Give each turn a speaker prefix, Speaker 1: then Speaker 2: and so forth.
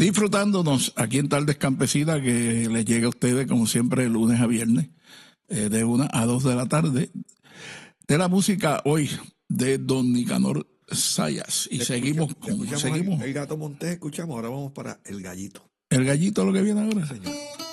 Speaker 1: disfrutándonos aquí en Tardes Campesinas, que les llega a ustedes como siempre de lunes a viernes, de 1 a 2 de la tarde, de la música hoy de don Nicanor Sayas. Y seguimos.
Speaker 2: El Gato Montés, escuchamos, ahora vamos para El Gallito.
Speaker 1: ¿El Gallito lo que viene ahora?
Speaker 2: Señor.